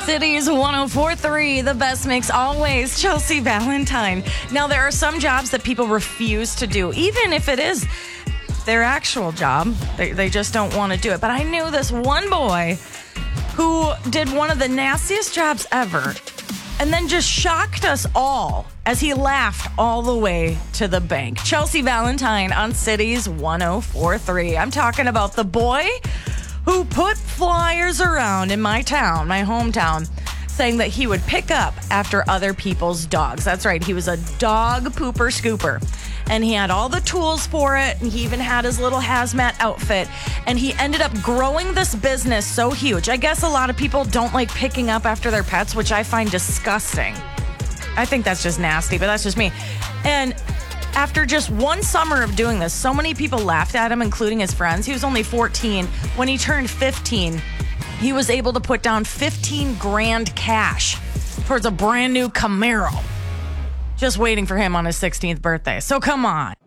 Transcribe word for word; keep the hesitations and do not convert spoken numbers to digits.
Cities one oh four point three, the best mix always, Chelsea Valentine. Now, there are some jobs that people refuse to do, even if it is their actual job. They, they just don't want to do it. But I knew this one boy who did one of the nastiest jobs ever and then just shocked us all as he laughed all the way to the bank. Chelsea Valentine on Cities one oh four point three. I'm talking about the boy who put flyers around in my town, my hometown, saying that he would pick up after other people's dogs. That's right. He was a dog pooper scooper. And he had all the tools for it. And he even had his little hazmat outfit. And he ended up growing this business so huge. I guess a lot of people don't like picking up after their pets, which I find disgusting. I think that's just nasty, but that's just me. And after just one summer of doing this, so many people laughed at him, including his friends. He was only fourteen. When he turned fifteen, he was able to put down fifteen grand cash towards a brand new Camaro, just waiting for him on his sixteenth birthday. So come on.